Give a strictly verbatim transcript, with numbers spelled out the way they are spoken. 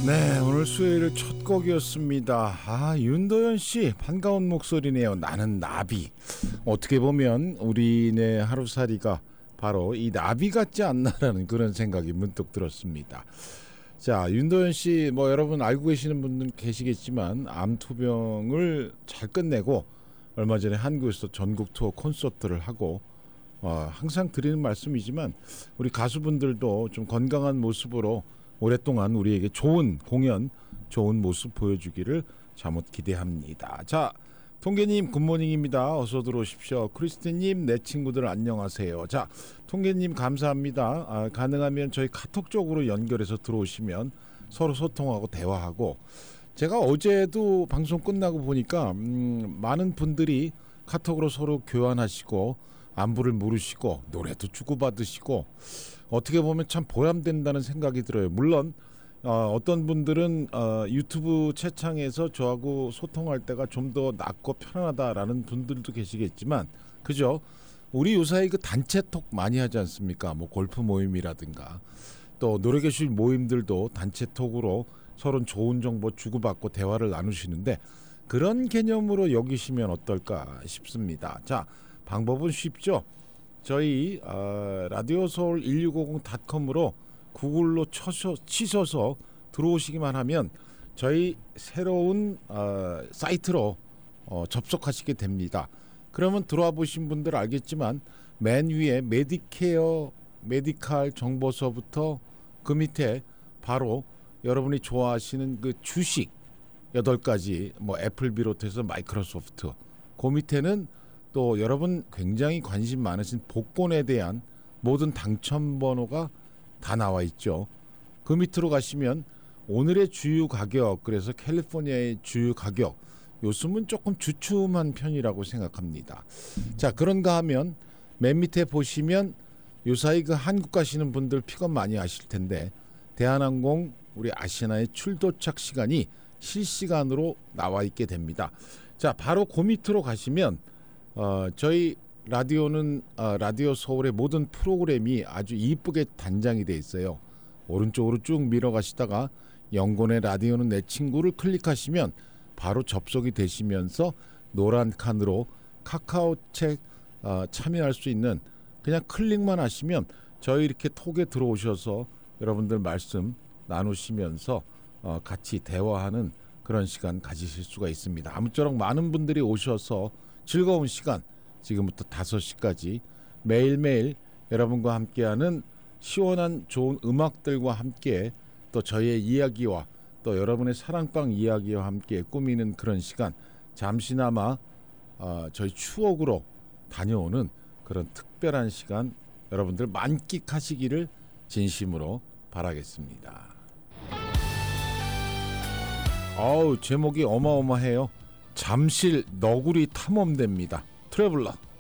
네, 오늘 수요일 첫 곡이었습니다. 아, 윤도현 씨 반가운 목소리네요. 나는 나비. 어떻게 보면 우리네 하루살이가 바로 이 나비 같지 않나라는 그런 생각이 문득 들었습니다. 자, 윤도현 씨 뭐 여러분 알고 계시는 분들 계시겠지만 암 투병을 잘 끝내고 얼마 전에 한국에서 전국 투어 콘서트를 하고 어, 항상 드리는 말씀이지만 우리 가수분들도 좀 건강한 모습으로 오랫동안 우리에게 좋은 공연, 좋은 모습 보여주기를 잠옷 기대합니다. 자, 통계님 굿모닝입니다. 어서 들어오십시오. 크리스티님 내 친구들 안녕하세요. 자, 통계님 감사합니다. 아, 가능하면 저희 카톡 쪽으로 연결해서 들어오시면 서로 소통하고 대화하고, 제가 어제도 방송 끝나고 보니까 음, 많은 분들이 카톡으로 서로 교환하시고 안부를 물으시고 노래도 주고받으시고 어떻게 보면 참 보람된다는 생각이 들어요. 물론 어, 어떤 분들은 어, 유튜브 채창에서 저하고 소통할 때가 좀 더 낫고 편안하다라는 분들도 계시겠지만, 그죠? 우리 요사이 그 단체톡 많이 하지 않습니까? 뭐 골프 모임이라든가 또 노래교실 모임들도 단체톡으로 서로 좋은 정보 주고받고 대화를 나누시는데, 그런 개념으로 여기시면 어떨까 싶습니다. 자, 방법은 쉽죠. 저희 어, 라디오 서울 일육오공 닷컴으로 구글로 쳐서, 치셔서 들어오시기만 하면 저희 새로운 어, 사이트로 어, 접속하시게 됩니다. 그러면 들어와 보신 분들 알겠지만 맨 위에 메디케어 메디칼 정보서부터 그 밑에 바로 여러분이 좋아하시는 그 주식 여덟 가지, 뭐 애플 비롯해서 마이크로소프트, 그 밑에는 또 여러분 굉장히 관심 많으신 복권에 대한 모든 당첨 번호가 다 나와 있죠. 그 밑으로 가시면 오늘의 주유 가격, 그래서 캘리포니아의 주유 가격, 요즘은 조금 주춤한 편이라고 생각합니다. 자, 그런가 하면 맨 밑에 보시면 요사이 그 한국 가시는 분들 픽업 많이 하실 텐데 대한항공 우리 아시아나의 출도착 시간이 실시간으로 나와 있게 됩니다. 자, 바로 그 밑으로 가시면 어, 저희 라디오는 어, 라디오 서울의 모든 프로그램이 아주 이쁘게 단장이 돼 있어요. 오른쪽으로 쭉 밀어가시다가 영곤의 라디오는 내 친구를 클릭하시면 바로 접속이 되시면서 노란 칸으로 카카오책 어, 참여할 수 있는, 그냥 클릭만 하시면 저희 이렇게 톡에 들어오셔서 여러분들 말씀 나누시면서 어, 같이 대화하는 그런 시간 가지실 수가 있습니다. 아무쪼록 많은 분들이 오셔서 즐거운 시간, 지금부터 다섯 시까지 매일매일 여러분과 함께하는 시원한 좋은 음악들과 함께 또 저희의 이야기와 또 여러분의 사랑방 이야기와 함께 꾸미는 그런 시간, 잠시나마 어, 저희 추억으로 다녀오는 그런 특별한 시간 여러분들 만끽하시기를 진심으로 바라겠습니다. 어우, 제목이 어마어마해요. 잠실 너구리 탐험대입니다. 트래블러.